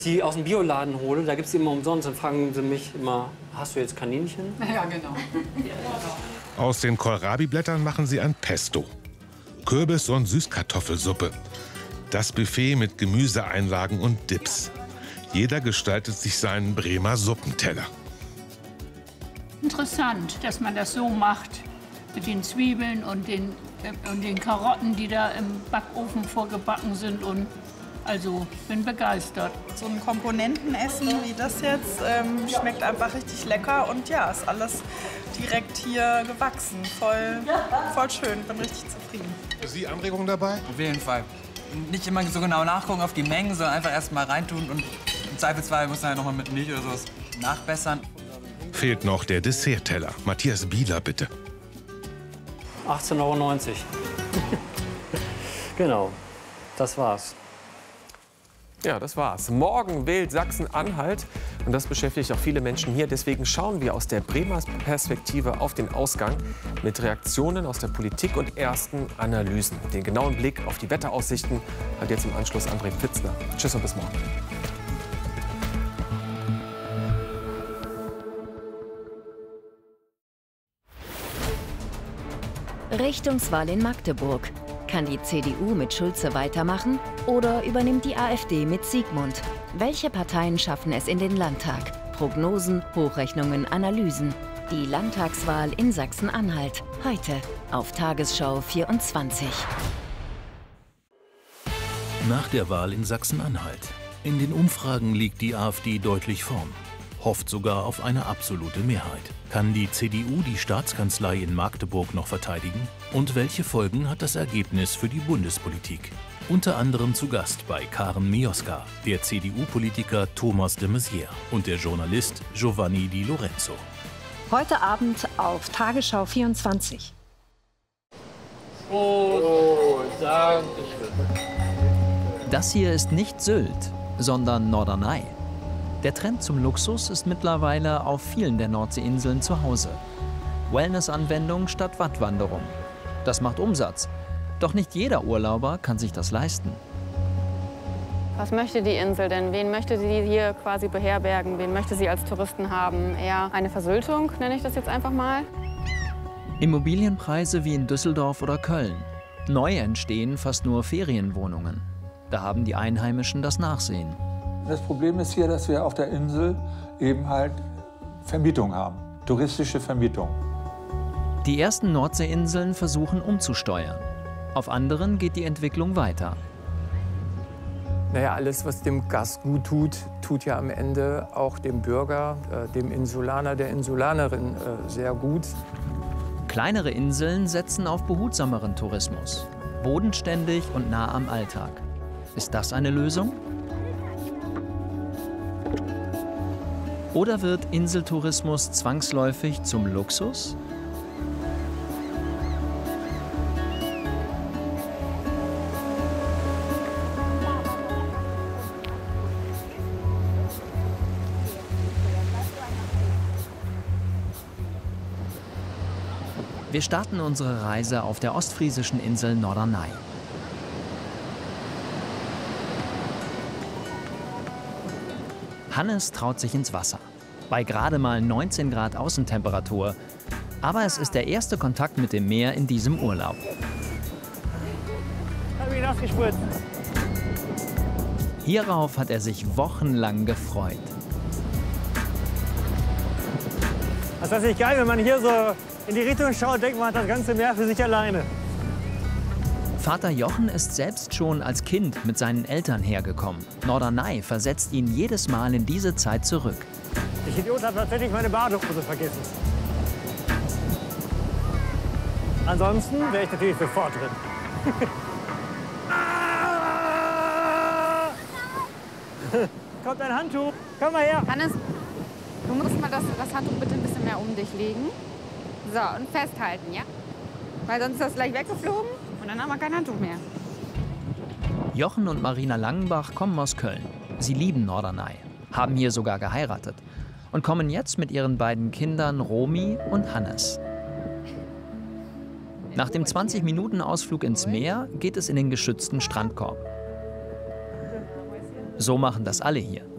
Die aus dem Bioladen hole, da gibt es die immer umsonst. Dann fragen sie mich immer, hast du jetzt Kaninchen? Ja, genau. Aus den Kohlrabi-Blättern machen sie ein Pesto. Kürbis- und Süßkartoffelsuppe. Das Buffet mit Gemüseeinlagen und Dips. Jeder gestaltet sich seinen Bremer Suppenteller. Interessant, dass man das so macht, mit den Zwiebeln und den Karotten, die da im Backofen vorgebacken sind. Und also, bin begeistert. So ein Komponentenessen wie das jetzt schmeckt einfach richtig lecker und ja, ist alles direkt hier gewachsen. Voll schön, bin richtig zufrieden. Für Sie Anregungen dabei? Auf jeden Fall. Nicht immer so genau nachgucken auf die Mengen, sondern einfach erst mal reintun und im Zweifelsfall muss man ja noch mal mit Milch oder sowas nachbessern. Fehlt noch der Dessertteller. Matthias Bieler, bitte. 18,90 € Genau, das war's. Ja, das war's. Morgen wählt Sachsen-Anhalt. Und das beschäftigt auch viele Menschen hier. Deswegen schauen wir aus der Bremer Perspektive auf den Ausgang mit Reaktionen aus der Politik und ersten Analysen. Den genauen Blick auf die Wetteraussichten hat jetzt im Anschluss André Pfitzner. Tschüss und bis morgen. Richtungswahl in Magdeburg. Kann die CDU mit Schulze weitermachen oder übernimmt die AfD mit Siegmund? Welche Parteien schaffen es in den Landtag? Prognosen, Hochrechnungen, Analysen. Die Landtagswahl in Sachsen-Anhalt. Heute auf Tagesschau 24. Nach der Wahl in Sachsen-Anhalt. In den Umfragen liegt die AfD deutlich vorn. Hofft sogar auf eine absolute Mehrheit. Kann die CDU die Staatskanzlei in Magdeburg noch verteidigen? Und welche Folgen hat das Ergebnis für die Bundespolitik? Unter anderem zu Gast bei Karen Mioska, der CDU-Politiker Thomas de Maizière und der Journalist Giovanni Di Lorenzo. Heute Abend auf Tagesschau 24. Das hier ist nicht Sylt, sondern Norderney. Der Trend zum Luxus ist mittlerweile auf vielen der Nordseeinseln zu Hause. Wellness-Anwendung statt Wattwanderung. Das macht Umsatz. Doch nicht jeder Urlauber kann sich das leisten. Was möchte die Insel denn? Wen möchte sie hier quasi beherbergen? Wen möchte sie als Touristen haben? Eher eine Versültung, nenne ich das jetzt einfach mal. Immobilienpreise wie in Düsseldorf oder Köln. Neu entstehen fast nur Ferienwohnungen. Da haben die Einheimischen das Nachsehen. Das Problem ist hier, dass wir auf der Insel eben halt Vermietung haben, touristische Vermietung. Die ersten Nordseeinseln versuchen umzusteuern. Auf anderen geht die Entwicklung weiter. Naja, alles, was dem Gast gut tut, tut ja am Ende auch dem Bürger, dem Insulaner, der Insulanerin sehr gut. Kleinere Inseln setzen auf behutsameren Tourismus. Bodenständig und nah am Alltag. Ist das eine Lösung? Oder wird Inseltourismus zwangsläufig zum Luxus? Wir starten unsere Reise auf der ostfriesischen Insel Norderney. Hannes traut sich ins Wasser. Bei gerade mal 19 Grad Außentemperatur. Aber es ist der erste Kontakt mit dem Meer in diesem Urlaub. Hab ich nachgespritzt. Hierauf hat er sich wochenlang gefreut. Ist das nicht geil, wenn man hier so in die Richtung schaut, denkt man hat das ganze Meer für sich alleine. Vater Jochen ist selbst schon als Kind mit seinen Eltern hergekommen. Norderney versetzt ihn jedes Mal in diese Zeit zurück. Ich Idiot habe tatsächlich meine Badehose vergessen. Ansonsten wäre ich natürlich sofort drin. Kommt ein Handtuch. Komm mal her. Hannes, du musst mal das Handtuch bitte ein bisschen mehr um dich legen. So, und festhalten, ja? Weil sonst ist das gleich weggeflogen und dann haben wir kein Handtuch mehr. Jochen und Marina Langenbach kommen aus Köln. Sie lieben Norderney, haben hier sogar geheiratet und kommen jetzt mit ihren beiden Kindern Romy und Hannes. Nach dem 20-Minuten-Ausflug ins Meer geht es in den geschützten Strandkorb. So machen das alle hier.